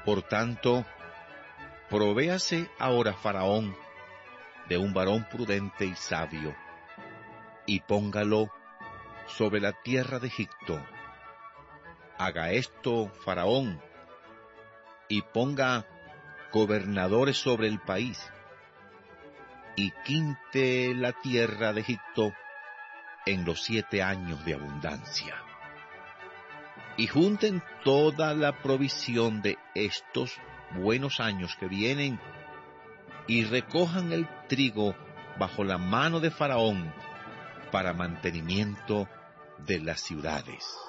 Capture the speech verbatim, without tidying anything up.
Por tanto, provéase ahora Faraón de un varón prudente y sabio, y póngalo sobre la tierra de Egipto. Haga esto Faraón, y ponga gobernadores sobre el país, y quinte la tierra de Egipto en los siete años de abundancia. Y junten toda la provisión de estos buenos años que vienen, y recojan el trigo bajo la mano de Faraón para mantenimiento de las ciudades.